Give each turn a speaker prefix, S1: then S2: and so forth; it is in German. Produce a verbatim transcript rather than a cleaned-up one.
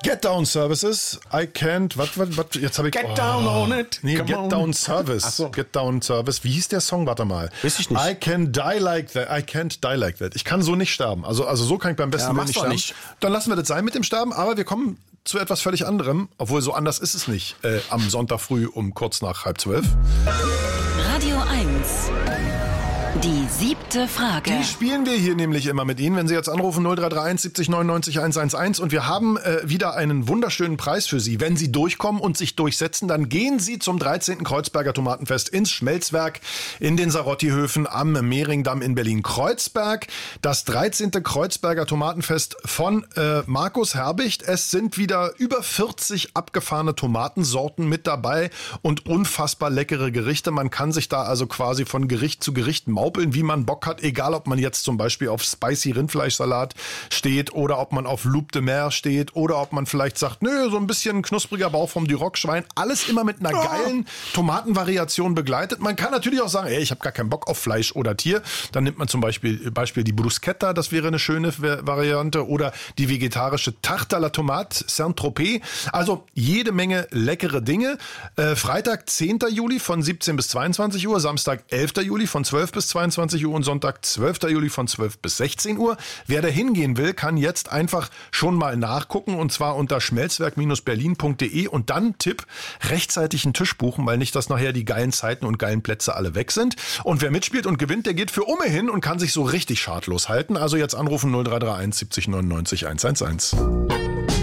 S1: Get Down Services, I can't, was, was, was, jetzt habe ich...
S2: Get
S1: oh,
S2: down on it.
S1: Nee,
S2: Come
S1: Get
S2: on.
S1: Down Service.
S2: Ach so.
S1: Get Down Service. Wie hieß der Song? Warte mal.
S2: Weiß ich nicht.
S1: I can die like that. I can't die like that. Ich kann so nicht sterben. Also, also so kann ich beim besten
S2: Ja,
S1: Willen
S2: mach's
S1: nicht
S2: doch
S1: sterben.
S2: nicht.
S1: Dann lassen wir das sein mit dem Sterben, aber wir kommen zu etwas völlig anderem, obwohl so anders ist es nicht, äh, am Sonntag früh um kurz nach halb zwölf.
S3: Radio eins. Die siebte Frage.
S1: Die spielen wir hier nämlich immer mit Ihnen, wenn Sie jetzt anrufen null drei drei eins siebzig neunundneunzig hundertelf und wir haben äh, wieder einen wunderschönen Preis für Sie. Wenn Sie durchkommen und sich durchsetzen, dann gehen Sie zum dreizehnten Kreuzberger Tomatenfest ins Schmelzwerk in den Sarotti-Höfen am Mehringdamm in Berlin-Kreuzberg. Das dreizehnte Kreuzberger Tomatenfest von äh, Markus Herbicht. Es sind wieder über vierzig abgefahrene Tomatensorten mit dabei und unfassbar leckere Gerichte. Man kann sich da also quasi von Gericht zu Gericht maupeln, wie man Bock hat, egal ob man jetzt zum Beispiel auf Spicy Rindfleischsalat steht oder ob man auf Loup de Mer steht oder ob man vielleicht sagt, nö, so ein bisschen knuspriger Bauch vom Duroc-Schwein. Alles immer mit einer geilen Tomatenvariation begleitet. Man kann natürlich auch sagen, ey, ich habe gar keinen Bock auf Fleisch oder Tier. Dann nimmt man zum Beispiel, Beispiel die Bruschetta, das wäre eine schöne Variante, oder die vegetarische Tarte à la Tomate, Saint-Tropez. Also jede Menge leckere Dinge. Äh, Freitag, zehnten Juli von siebzehn bis zweiundzwanzig Uhr, Samstag, elften Juli von zwölf bis zweiundzwanzig Uhr und Sonntag, zwölften Juli von zwölf bis sechzehn Uhr. Wer da hingehen will, kann jetzt einfach schon mal nachgucken, und zwar unter schmelzwerk berlin punkt de und dann Tipp, rechtzeitig einen Tisch buchen, weil nicht, dass nachher die geilen Zeiten und geilen Plätze alle weg sind. Und wer mitspielt und gewinnt, der geht für Umme hin und kann sich so richtig schadlos halten. Also jetzt anrufen null drei drei eins siebzig neunundneunzig hundertelf.